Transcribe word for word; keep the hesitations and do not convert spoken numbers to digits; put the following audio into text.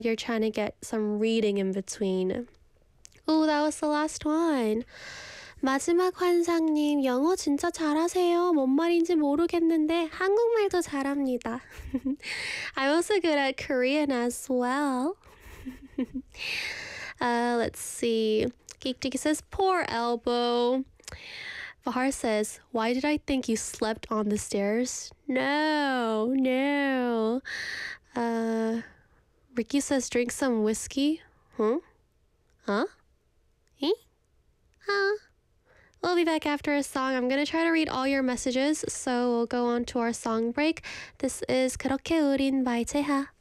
you're trying to get some reading in between. Oh, that was the last one. 마지막 환상님, 영어 진짜 잘하세요. 뭔 말인지 모르겠는데 한국말도 잘합니다. I'm also good at Korean as well. uh, let's see. Geek says, poor elbow. Bahar says, why did I think you slept on the stairs? No, no. Uh, Ricky says, drink some whiskey. Huh? Huh? Eh? Huh? We'll be back after a song. I'm going to try to read all your messages, so we'll go on to our song break. This is 그렇게 우린 by Taeha.